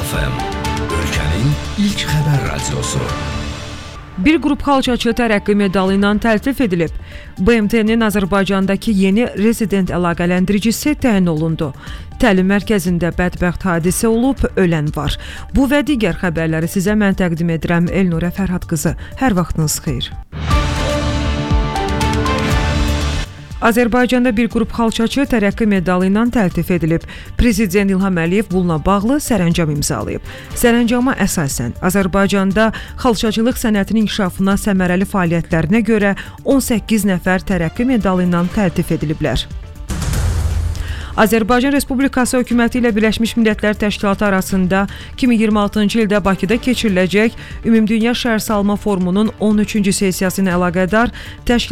FM, ölkənin ilk xəbər radiosu. Bir qrup xalçaçı tərəqqi medalı ilə təltif edilib. BMT-nin Azərbaycandakı yeni rezident əlaqələndiricisi təyin olundu. Təlim mərkəzində bədbəxt hadisə olub, ölən var. Bu və digər xəbərləri sizə mən təqdim edirəm. Elnurə Fərhad qızı. Hər vaxtınız xeyir. Azərbaycanda bir qrup xalçaçı tərəqqi medalı ilə təltif edilib. Prezident İlham Əliyev bununla bağlı sərəncam imzalayıb. Sərəncama əsasən Azərbaycanda xalçaçılıq sənətinin inkişafına səmərəli fəaliyyətlərinə görə 18 nəfər tərəqqi medalı ilə təltif ediliblər. Azərbaycan Respublikası hökuməti ilə Birləşmiş Millətlər Təşkilatı arasında 2026-cı ildə Bakıda keçiriləcək Ümumdünya Şəhərsalma Forumunun 13-cü sessiyasına əlaqədar təşkilat